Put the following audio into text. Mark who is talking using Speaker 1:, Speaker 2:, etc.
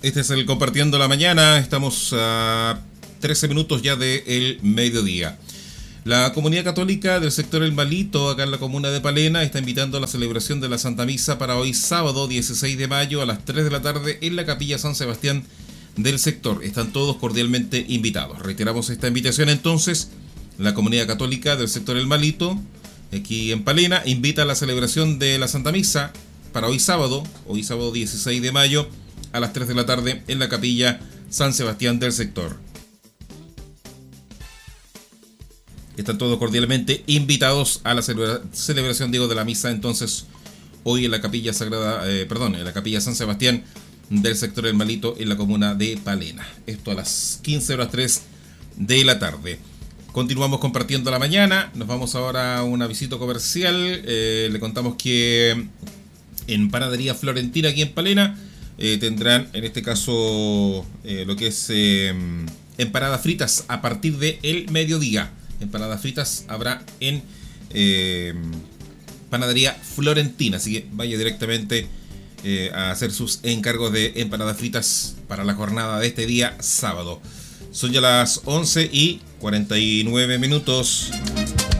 Speaker 1: Este es el Compartiendo la Mañana. Estamos a 13 minutos ya del mediodía. La comunidad católica del sector El Malito, acá en la comuna de Palena, está invitando a la celebración de la Santa Misa para hoy sábado 16 de mayo a las 3 de la tarde en la capilla San Sebastián del sector. Están todos cordialmente invitados. Reiteramos esta invitación entonces. La comunidad católica del sector El Malito, aquí en Palena, invita a la celebración de la Santa Misa para hoy sábado 16 de mayo a las 3 de la tarde en la capilla San Sebastián del sector. Están todos cordialmente invitados a la celebración, de la misa entonces hoy en la capilla en la capilla San Sebastián del sector El Malito en la comuna de Palena. Esto a las 15:03 de la tarde. Continuamos compartiendo la mañana. Nos vamos ahora a una visita comercial. Le contamos que en Panadería Florentina aquí en Palena tendrán en este caso lo que es empanadas fritas a partir del mediodía. Empanadas fritas habrá en Panadería Florentina, así que vaya directamente a hacer sus encargos de empanadas fritas para la jornada de este día sábado. Son ya las 11:49.